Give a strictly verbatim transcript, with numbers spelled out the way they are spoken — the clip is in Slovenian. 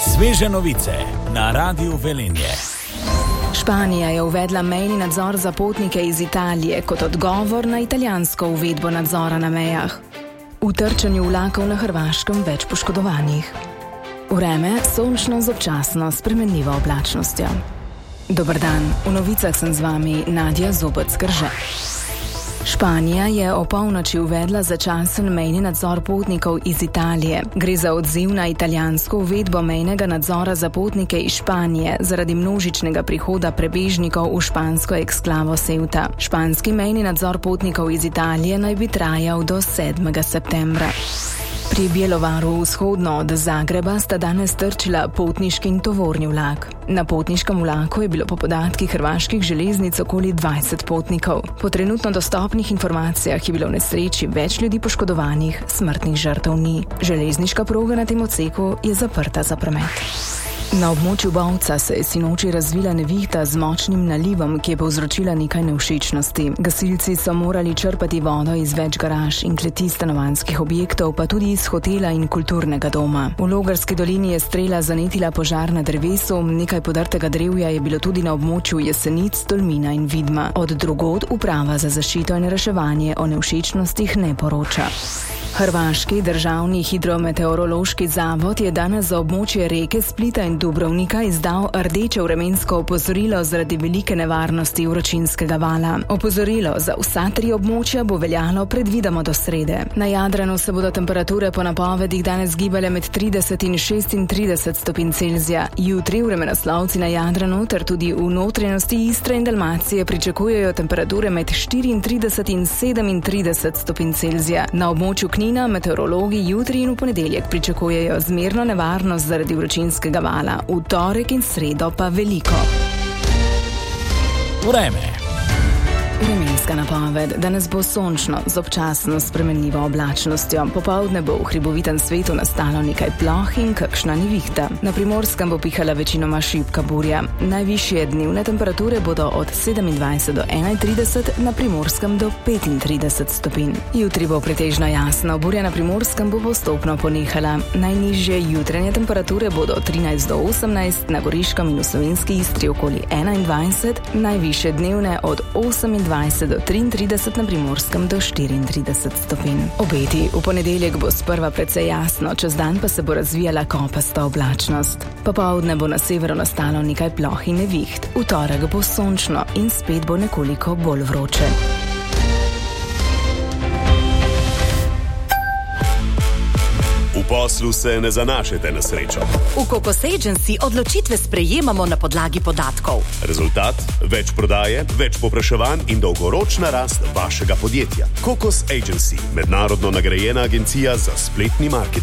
Sveže novice na Radiu Velenje. Španija je uvedla mejni nadzor za potnike iz Italije kot odgovor na italijansko uvedbo nadzora na mejah. V trčenju vlakov na Hrvaškem več poškodovanih. Vreme sončno z občasno spremenljivo oblačnostjo. Dober dan, v novicah sem z vami Nadja Zobec-Krže. Španija je o polnoči uvedla začasen mejni nadzor potnikov iz Italije. Gre za odziv na italijansko uvedbo mejnega nadzora za potnike iz Španije zaradi množičnega prihoda prebežnikov v špansko eksklavo Ceuta. Španski mejni nadzor potnikov iz Italije naj bi trajal do sedmega septembra. Pri Bjelovaru vzhodno od Zagreba sta danes trčila potniški in tovorni vlak. Na potniškem vlaku je bilo po podatkih hrvaških železnic okoli dvajset potnikov. Po trenutno dostopnih informacijah je bilo v nesreči več ljudi poškodovanih, smrtnih žrtev ni. Železniška proga na tem odseku je zaprta za promet. Na območju Bovca se je sinoči razvila nevihta z močnim nalivom, ki je povzročila nekaj nevšečnosti. Gasilci so morali črpati vodo iz več garaž in kleti stanovanjskih objektov, pa tudi iz hotela in kulturnega doma. V Logarski dolini je strela zanetila požar na drevesu, nekaj podrtega drevja je bilo tudi na območju Jesenic, Tolmina in Vidma. Od drugod uprava za zaščito in reševanje o nevšečnostih ne poroča. Hrvaški državni hidrometeorološki zavod je danes za območje reke Splita in Dubrovnika izdal rdeče vremensko opozorilo zaradi velike nevarnosti vročinskega vala. Opozorilo za vsa tri območja bo veljalo predvidoma do srede. Na Jadranu se bodo temperature po napovedih danes gibale med trideset in šestintrideset stopinj Celzija. Jutri vremenoslovci na Jadranu ter tudi v notranjosti Istre in Dalmacije pričakujejo temperature med štiriintrideset in sedemintrideset stopinj Celzija. Na območju Knina meteorologi jutri in v ponedeljek pričakujejo zmerno nevarnost zaradi vročinskega vala, v torek in sredo pa veliko. Vreme. Vremenska napoved. Danes bo sončno z občasno spremenljivo oblačnostjo. Popoldne bo v hribovitem svetu nastalo nekaj ploh in kakšna nevihta. Na Primorskem bo pihala večinoma šibka burja. Najvišje dnevne temperature bodo od sedemindvajset do enaintrideset, na Primorskem do petintrideset stopinj. Jutri bo pretežno jasno, burja na Primorskem bo postopno ponehala. Najnižje jutranje temperature bodo od trinajst do osemnajst, na Goriškem in v Slovenski Istri okoli enaindvajset, najvišje dnevne od osemindvajset do triintrideset, na Primorskem do štiriintrideset stopinj. Obeti. V ponedeljek bo sprva precej jasno, čez dan pa se bo razvijala kopasta oblačnost. Popoldne bo na severu nastalo nekaj ploh in neviht. V torek bo sončno in spet bo nekoliko bolj vroče. V poslu se ne zanašajte na srečo. V Kokos Agency odločitve sprejemamo na podlagi podatkov. Rezultat? Več prodaje, več povpraševanj in dolgoročna rast vašega podjetja. Kokos Agency, mednarodno nagrajena agencija za spletni marketing.